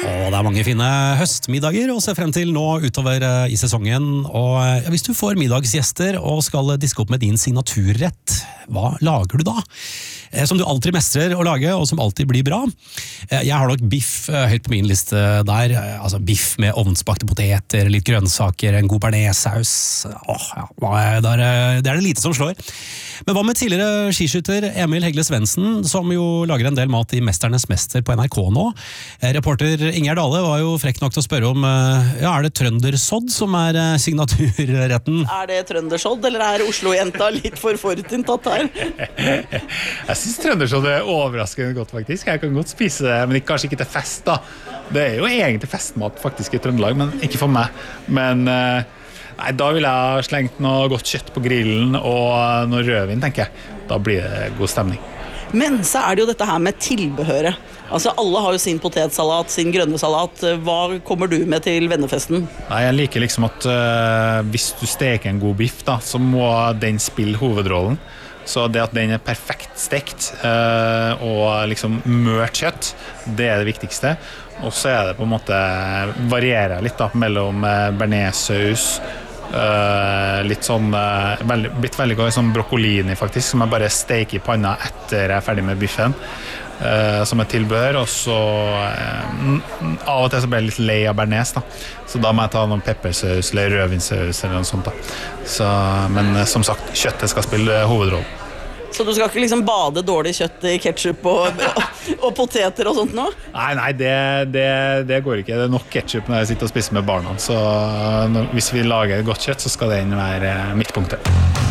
Og det mange fine høstmiddager å se frem til nå utover i sesongen. Og hvis du får middagsgjester og skal diske opp med din signaturrett, hva lager du da? Som du alltid mestrer å lage, og som alltid blir bra. Jeg har nok biff høyt på min liste der. Altså biff med ovnsbakte poteter, litt grønnsaker, en god bearnéssaus. Det er det lite som slår. Men hva med tidligere skiskytter Emil Hegle Svendsen, som jo lager en del mat i Mesternes Mester på NRK nå? Reporter Ingjerd Dale var jo frekk nok til å spørre om, er det trøndersodd som er signaturretten? Er det trøndersodd, eller er Oslo-jenta litt for forutinntatt her? Jeg synes trøndersodd er overraskende godt faktisk. Jeg kan godt spise det, men kanskje ikke til fest da. Det er jo egentlig festmat faktisk i Trøndelag, men ikke for meg. Men nei, da vil jeg ha slengt noe godt kjøtt på grillen og noe rødvin, tenker jeg. Da blir det god stemning. Men så er det jo dette her med tilbehøret. Altså alle har jo sin potetsalat, sin grønne salat. Hva kommer du med til vennefesten? Nei, jeg liker liksom at hvis du steker en god biff da, så må den spille hovedrollen. Så det at den er perfekt stekt og liksom mørt kjøtt, det er det viktigste. Og så er det på en måte varierer litt da, mellom bearnéssaus, litt sånn blitt veldig god sånn broccolini faktisk, som jeg bare steker i panna etter jeg er ferdig med biffen, som er tilbehør. Og så av og til så blir jeg litt lei av bearnés da, så da må jeg ta noen peppersaus eller rødvinsaus eller noe sånt da. Så, men som sagt, kjøttet skal spille hovedrollen. Så du skal ikke liksom bade dårlig kjøtt i ketchup og poteter og sånt nå? Nei, det går ikke. Det er nok ketchup når jeg sitter og spiser med barna. Så hvis vi lager godt kjøtt, så skal den være midtpunktet.